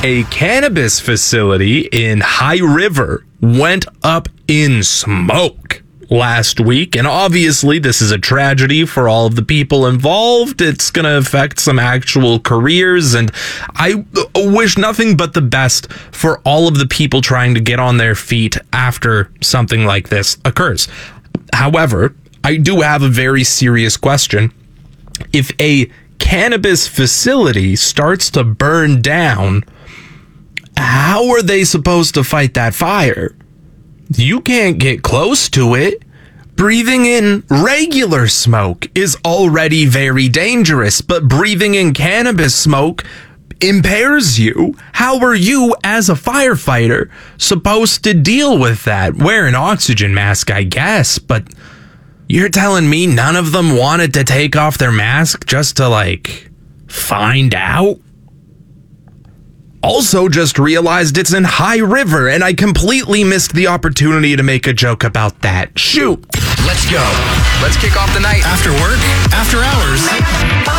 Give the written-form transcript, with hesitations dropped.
A cannabis facility in High River went up in smoke last week, and obviously this is a tragedy for all of the people involved. It's going to affect some actual careers, and I wish nothing but the best for all of the people trying to get on their feet after something like this occurs. However, I do have a very serious question. If a cannabis facility starts to burn down, how are they supposed to fight that fire? You can't get close to it. Breathing in regular smoke is already very dangerous, but breathing in cannabis smoke impairs you. How are you, as a firefighter, supposed to deal with that? Wear an oxygen mask, I guess, but you're telling me none of them wanted to take off their mask just to, find out? Also just realized it's in High River, and I completely missed the opportunity to make a joke about that. Shoot! Let's go. Let's kick off the night. After work, after hours.